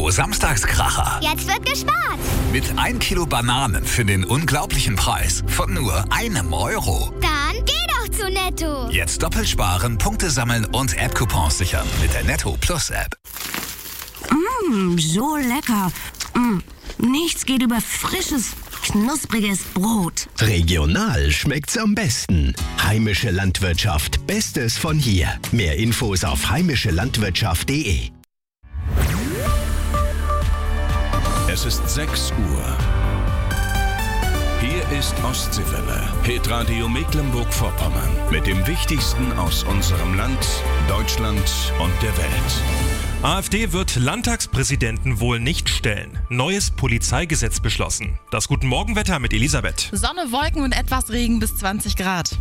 Netto Samstagskracher. Jetzt wird gespart. Mit 1 Kilo Bananen für den unglaublichen Preis von nur €1. Dann geh doch zu Netto. Jetzt doppelt sparen, Punkte sammeln und App-Coupons sichern mit der Netto Plus App. So lecker. Nichts geht über frisches, knuspriges Brot. Regional schmeckt's am besten. Heimische Landwirtschaft, Bestes von hier. Mehr Infos auf heimischelandwirtschaft.de. Es ist 6 Uhr. Hier ist Ostseewelle, Hitradio Mecklenburg-Vorpommern. Mit dem Wichtigsten aus unserem Land, Deutschland und der Welt. AfD wird Landtagspräsidenten wohl nicht stellen. Neues Polizeigesetz beschlossen. Das Guten Morgenwetter mit Elisabeth. Sonne, Wolken und etwas Regen bis 20 Grad.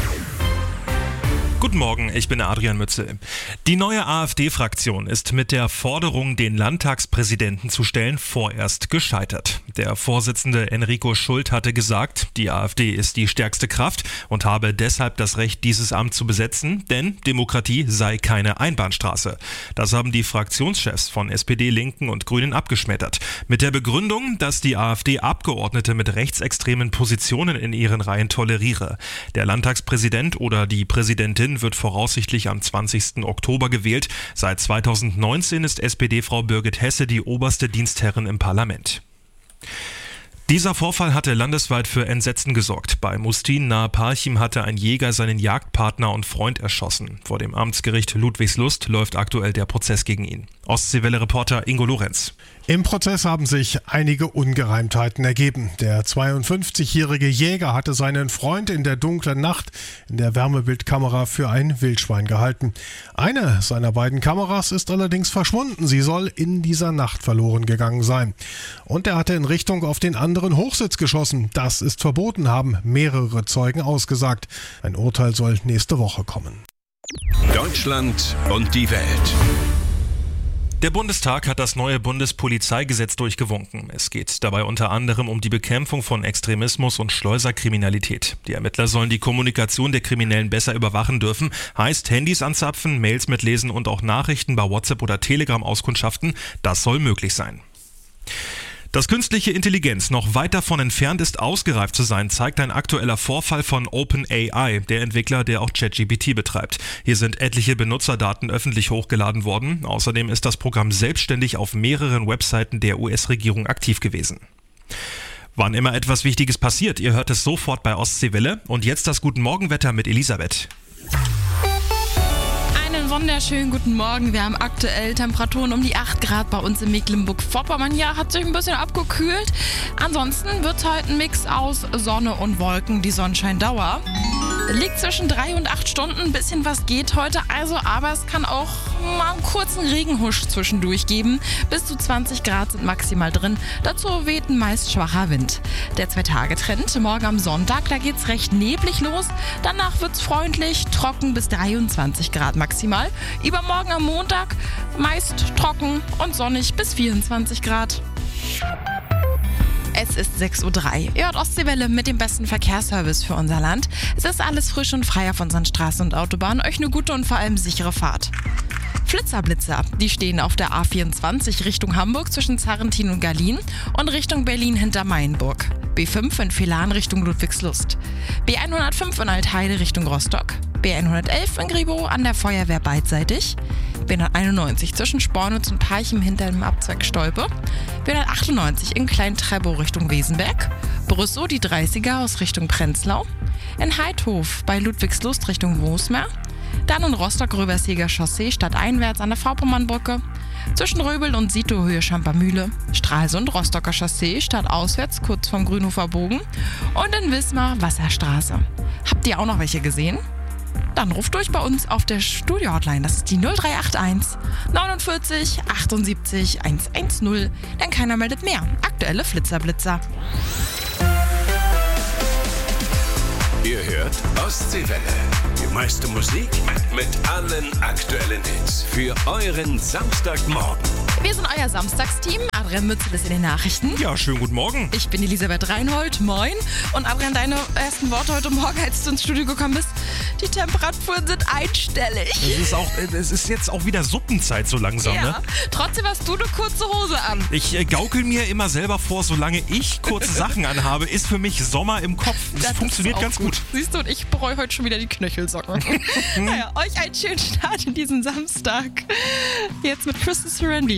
Guten Morgen, ich bin Adrian Mützel. Die neue AfD-Fraktion ist mit der Forderung, den Landtagspräsidenten zu stellen, vorerst gescheitert. Der Vorsitzende Enrico Schult hatte gesagt, die AfD ist die stärkste Kraft und habe deshalb das Recht, dieses Amt zu besetzen, denn Demokratie sei keine Einbahnstraße. Das haben die Fraktionschefs von SPD, Linken und Grünen abgeschmettert. Mit der Begründung, dass die AfD Abgeordnete mit rechtsextremen Positionen in ihren Reihen toleriere. Der Landtagspräsident oder die Präsidentin wird voraussichtlich am 20. Oktober gewählt. Seit 2019 ist SPD-Frau Birgit Hesse die oberste Dienstherrin im Parlament. Dieser Vorfall hatte landesweit für Entsetzen gesorgt. Bei Mustin nahe Parchim hatte ein Jäger seinen Jagdpartner und Freund erschossen. Vor dem Amtsgericht Ludwigslust läuft aktuell der Prozess gegen ihn. Ostseewelle-Reporter Ingo Lorenz. Im Prozess haben sich einige Ungereimtheiten ergeben. Der 52-jährige Jäger hatte seinen Freund in der dunklen Nacht in der Wärmebildkamera für ein Wildschwein gehalten. Eine seiner beiden Kameras ist allerdings verschwunden. Sie soll in dieser Nacht verloren gegangen sein. Und er hatte in Richtung auf den anderen Hochsitz geschossen. Das ist verboten, haben mehrere Zeugen ausgesagt. Ein Urteil soll nächste Woche kommen. Deutschland und die Welt. Der Bundestag hat das neue Bundespolizeigesetz durchgewunken. Es geht dabei unter anderem um die Bekämpfung von Extremismus und Schleuserkriminalität. Die Ermittler sollen die Kommunikation der Kriminellen besser überwachen dürfen. Heißt, Handys anzapfen, Mails mitlesen und auch Nachrichten bei WhatsApp oder Telegram auskundschaften. Das soll möglich sein. Dass künstliche Intelligenz noch weit davon entfernt ist, ausgereift zu sein, zeigt ein aktueller Vorfall von OpenAI, der Entwickler, der auch ChatGPT betreibt. Hier sind etliche Benutzerdaten öffentlich hochgeladen worden. Außerdem ist das Programm selbstständig auf mehreren Webseiten der US-Regierung aktiv gewesen. Wann immer etwas Wichtiges passiert, ihr hört es sofort bei Ostseewelle. Und jetzt das Guten Morgenwetter mit Elisabeth. Wunderschönen guten Morgen. Wir haben aktuell Temperaturen um die 8 Grad bei uns in Mecklenburg-Vorpommern. Ja, hat sich ein bisschen abgekühlt. Ansonsten wird heute ein Mix aus Sonne und Wolken. Die Sonnenscheindauer liegt zwischen 3 und 8 Stunden. Ein bisschen was geht heute also, aber es kann auch mal einen kurzen Regenhusch zwischendurch geben. Bis zu 20 Grad sind maximal drin. Dazu weht ein meist schwacher Wind. Der 2-Tage-Trend. Morgen am Sonntag, da geht's recht neblig los. Danach wird's freundlich, trocken bis 23 Grad maximal. Übermorgen am Montag meist trocken und sonnig bis 24 Grad. Es ist 6:03 Uhr. Ihr hört Ostseewelle mit dem besten Verkehrsservice für unser Land. Es ist alles frisch und frei auf unseren Straßen und Autobahnen. Euch eine gute und vor allem sichere Fahrt. Flitzer, die stehen auf der A24 Richtung Hamburg zwischen Zarrentin und Gallien und Richtung Berlin hinter Mainburg. B5 in Villahn Richtung Ludwigslust. B105 in Altheide Richtung Rostock. B111 in Gribow an der Feuerwehr beidseitig. B191 zwischen Spornitz und Parchim hinter dem Abzweig Stolpe. B198 in Klein-Treppow Richtung Wesenberg. Brüssow die 30er aus Richtung Prenzlau. In Heidhof bei Ludwigslust Richtung Wosmer. Dann in Rostock-Röbersheger Chaussee stadteinwärts an der Vorpommernbrücke. Zwischen Röbel und Sito Höhe Schampermühle. Stralsund Rostocker Chaussee stadtauswärts kurz vom Grünhofer Bogen. Und in Wismar Wasserstraße. Habt ihr auch noch welche gesehen? Dann ruft durch bei uns auf der Studio-Hotline. Das ist die 0381 49 78 110. Denn keiner meldet mehr. Aktuelle Flitzer. Ihr hört Ostseewelle. Die meiste Musik mit allen aktuellen Hits. Für euren Samstagmorgen. Wir sind euer Samstagsteam. Adrian Mützel ist in den Nachrichten. Ja, schönen guten Morgen. Ich bin Elisabeth Reinhold. Moin. Und Adrian, deine ersten Worte heute Morgen, als du ins Studio gekommen bist: Die Temperaturen sind einstellig. Es ist jetzt auch wieder Suppenzeit so langsam, Ja, ne? trotzdem hast du eine kurze Hose an. Ich gaukel mir immer selber vor, solange ich kurze Sachen anhabe, ist für mich Sommer im Kopf. Das funktioniert ist auch ganz gut. Siehst du, und ich bereue heute schon wieder die Knöchelsocken. Naja, euch einen schönen Start in diesen Samstag. Jetzt mit Kristen Serenity.